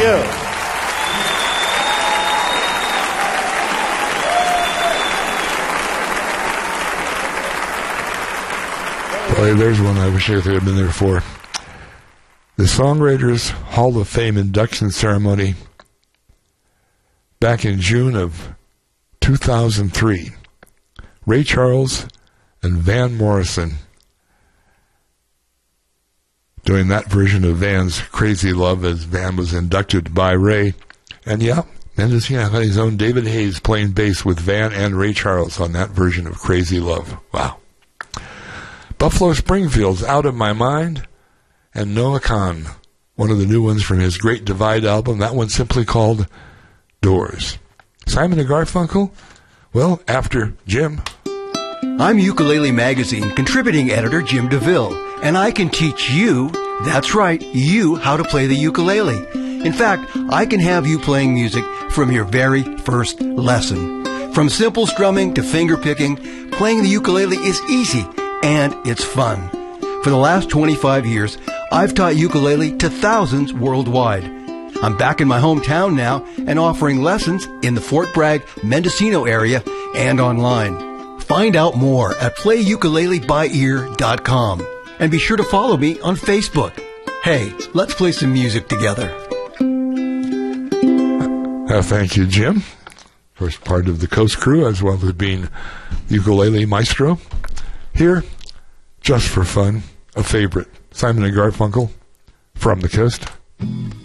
you. Boy, there's one I wish I could have been there for. The Songwriters Hall of Fame induction ceremony back in June of 2003. Ray Charles and Van Morrison doing that version of Van's Crazy Love as Van was inducted by Ray. And yeah, Mendocino had his own David Hayes playing bass with Van and Ray Charles on that version of Crazy Love. Wow. Buffalo Springfield's Out of My Mind, and Noah Kahan, one of the new ones from his Great Divide album, that one simply called Doors. Simon and Garfunkel? Well, after Jim. I'm Ukulele Magazine contributing editor Jim DeVille, and I can teach you, that's right, you, how to play the ukulele. In fact, I can have you playing music from your very first lesson. From simple strumming to finger picking, playing the ukulele is easy, and it's fun. For the last 25 years, I've taught ukulele to thousands worldwide. I'm back in my hometown now and offering lessons in the Fort Bragg, Mendocino area and online. Find out more at playukuleleByEar.com. And be sure to follow me on Facebook. Hey, let's play some music together. Thank you, Jim. First part of the Coast Crew, as well as being ukulele maestro. Here, just for fun, a favorite, Simon and Garfunkel, From the Coast.